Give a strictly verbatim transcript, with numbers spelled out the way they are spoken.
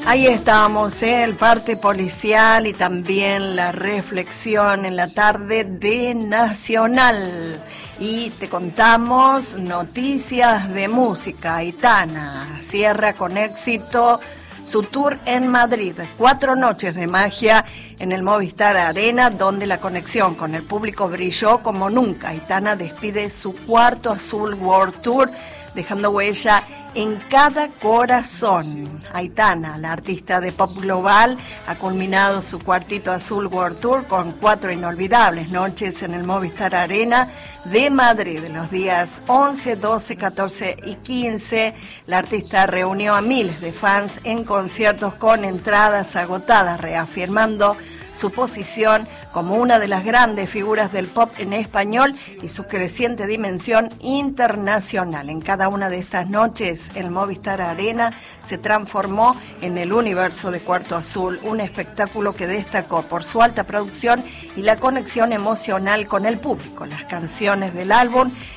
Ahí estamos, ¿eh? El parte policial y también la reflexión en la tarde de Nacional. Y te contamos noticias de música. Aitana cierra con éxito su tour en Madrid. Cuatro noches de magia en el Movistar Arena, donde la conexión con el público brilló como nunca. Aitana despide su cuarto Azul World Tour, dejando huella en cada corazón. Aitana, la artista de pop global, ha culminado su cuartito Azul World Tour con cuatro inolvidables noches en el Movistar Arena de Madrid. Los días once, doce, catorce y quince, la artista reunió a miles de fans en conciertos con entradas agotadas, reafirmando su posición como una de las grandes figuras del pop en español y su creciente dimensión internacional. En cada una de estas noches, el Movistar Arena se transformó en el universo de Cuarto Azul, un espectáculo que destacó por su alta producción y la conexión emocional con el público. Las canciones del álbum